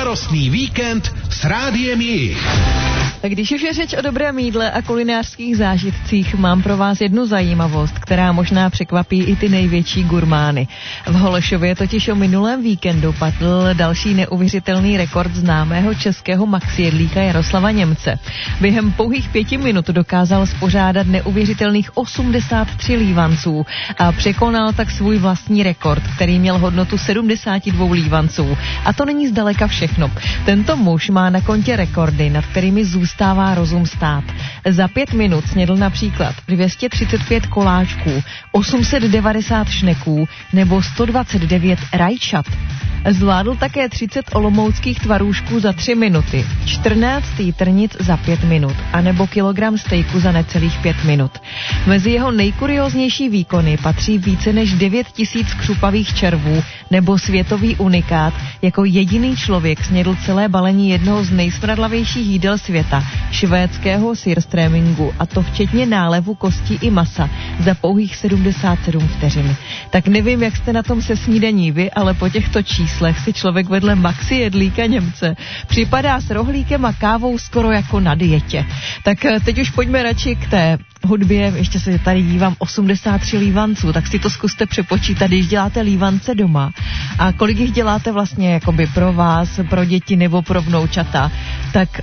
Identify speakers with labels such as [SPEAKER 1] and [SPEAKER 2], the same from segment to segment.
[SPEAKER 1] Sladkorostný víkend s Rádiem Jich.
[SPEAKER 2] Tak když už je řeč o dobrém jídle a kulinářských zážitcích, mám pro vás jednu zajímavost, která možná překvapí i ty největší gurmány. V Holešově totiž o minulém víkendu padl další neuvěřitelný rekord známého českého maxijedlíka Jaroslava Němce. Během pouhých 5 minut dokázal spořádat neuvěřitelných 83 lívanců a překonal tak svůj vlastní rekord, který měl hodnotu 72 lívanců. A to není zdaleka všechno. Tento muž má na kontě rekordy, nad kterými zůstává rozum stát. Za 5 minut snědl například 235 koláčků, 890 šneků nebo 129 rajčat. Zvládl také 30 olomouckých tvarůžků za 3 minuty, 14 trnic za 5 minut, anebo kilogram stejku za necelých 5 minut. Mezi jeho nejkurióznější výkony patří více než 9000 křupavých červů nebo světový unikát, jako jediný člověk snědl celé balení jednoho z nejsmradlavějších jídel světa, švédského sirströmmingu, a to včetně nálevu kostí i masa, za pouhých 77 vteřin. Tak nevím, jak jste na tom se snídaní vy, ale po těchto číslech si člověk vedle maxijedlíka Němce připadá s rohlíkem a kávou skoro jako na dietě. Tak teď už pojďme radši k té hudbě. Ještě se tady dívám, 83 lívanců, tak si to zkuste přepočítat, když děláte lívance doma. A kolik jich děláte vlastně jakoby pro vás, pro děti nebo pro vnoučata. Tak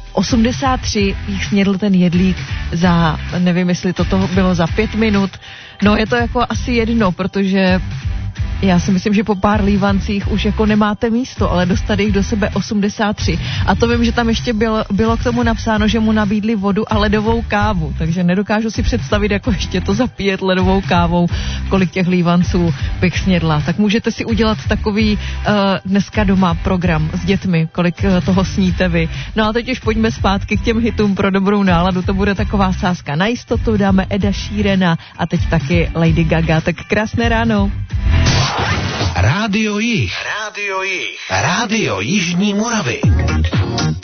[SPEAKER 2] 83 jich snědl ten jedlík za, nevím, jestli toto bylo za 5 minut. No je to jako asi jedno, protože já si myslím, že po pár lívancích už jako nemáte místo, ale dostat jich do sebe 83. A to vím, že tam ještě bylo k tomu napsáno, že mu nabídli vodu a ledovou kávu, takže nedokážu si představit, jako ještě to zapíjet ledovou kávou, kolik těch lívanců bych snědla. Tak můžete si udělat takový dneska doma program s dětmi, kolik toho sníte vy. No a teď už pojďme zpátky k těm hitům pro dobrou náladu, to bude taková sázka na jistotu, dáme Eda Sheerana a teď taky Lady Gaga, tak krásné ráno.
[SPEAKER 1] Rádio Jich. Rádio Jižní Moravy.